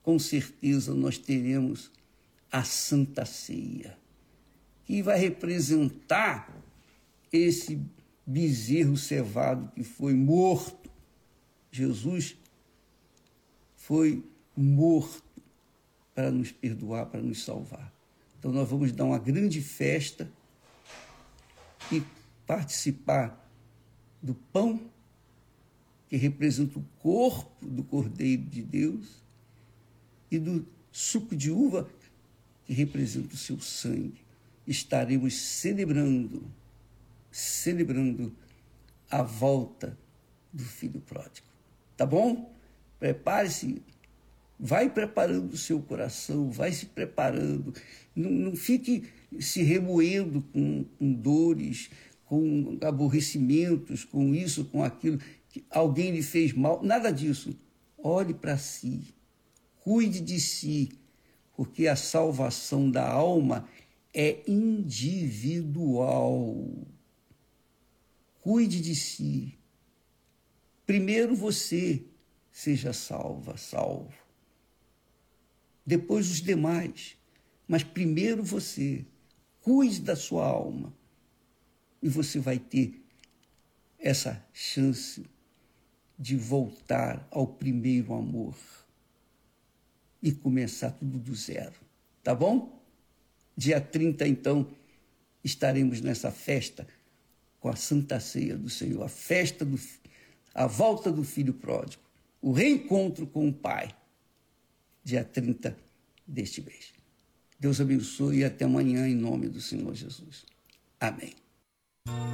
com certeza nós teremos a Santa Ceia, que vai representar esse bezerro cevado que foi morto. Jesus foi morto para nos perdoar, para nos salvar. Então nós vamos dar uma grande festa e participar do pão, que representa o corpo do Cordeiro de Deus, e do suco de uva, que representa o seu sangue. Estaremos celebrando a volta do filho pródigo. Tá bom? Prepare-se, vai preparando o seu coração, vai se preparando, não fique se remoendo com dores, com aborrecimentos, com isso, com aquilo, que alguém lhe fez mal, nada disso. Olhe para si, cuide de si, porque a salvação da alma é individual. Cuide de si. Primeiro você seja salvo. Depois os demais. Mas primeiro você. Cuide da sua alma. E você vai ter essa chance de voltar ao primeiro amor e começar tudo do zero. Tá bom? Dia 30, então, estaremos nessa festa com a Santa Ceia do Senhor, a volta do Filho Pródigo, o reencontro com o Pai, dia 30 deste mês. Deus abençoe e até amanhã, em nome do Senhor Jesus. Amém.